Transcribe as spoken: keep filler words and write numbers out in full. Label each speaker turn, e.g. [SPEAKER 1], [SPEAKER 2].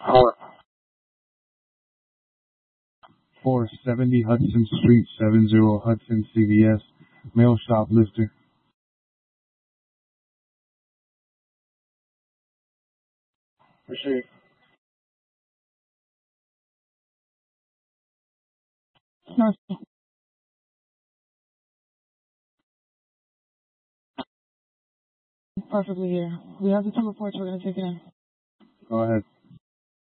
[SPEAKER 1] Four. four seventy Hudson Street, seven zero Hudson, C V S, mail shoplifter. Appreciate it.
[SPEAKER 2] No, perfectly here. We have the two reports. We're going to take it in.
[SPEAKER 1] Go ahead.